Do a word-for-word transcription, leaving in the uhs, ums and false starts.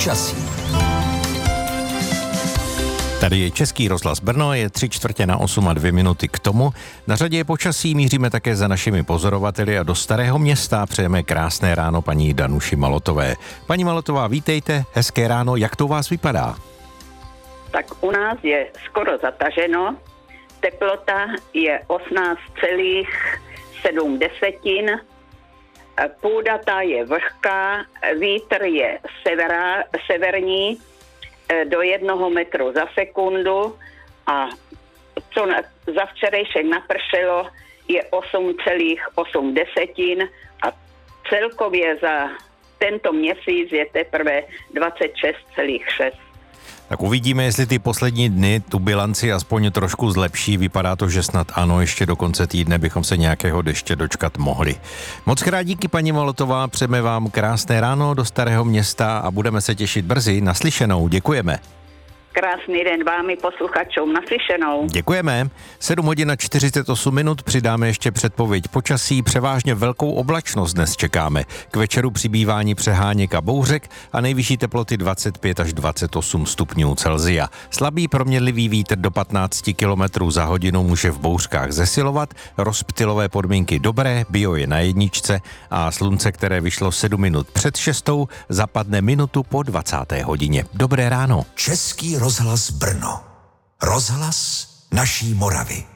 Počasí. Tady je Český rozhlas Brno, je tři čtvrtě na osm a dvě minuty k tomu. Na řadě je počasí, míříme také za našimi pozorovateli a do Starého Města přejeme krásné ráno paní Danuši Malotové. Paní Malotová, vítejte, hezké ráno, jak to u vás vypadá? Tak u nás je skoro zataženo, teplota je osmnáct celá sedm desetin, půdata je vlhká, vítr je severa, severní do jednoho metru za sekundu a co na, za včerejšek napršelo je osm celá osm desetin a celkově za tento měsíc je teprve dvacet šest celá šest. Tak uvidíme, jestli ty poslední dny tu bilanci aspoň trošku zlepší. Vypadá to, že snad ano, ještě do konce týdne bychom se nějakého deště dočkat mohli. Moc krát díky, paní Malotová, přejeme vám krásné ráno do Starého Města a budeme se těšit brzy. Naslyšenou, děkujeme. Krásný den vám i posluchačům, naslyšenou. Děkujeme. sedm hodin a čtyřicet osm minut, přidáme ještě předpověď počasí. Převážně velkou oblačnost dnes čekáme. K večeru přibývání přeháněk a bouřek a nejvyšší teploty dvacet pět až dvacet osm stupňů Celsia. Slabý proměnlivý vítr do patnáct kilometrů za hodinu může v bouřkách zesilovat. Rozptylové podmínky dobré, bio je na jedničce a slunce, které vyšlo sedm minut před šestou, zapadne minutu po dvacáté hodině. Dobré ráno. Český rozhlas Brno. Rozhlas naší Moravy.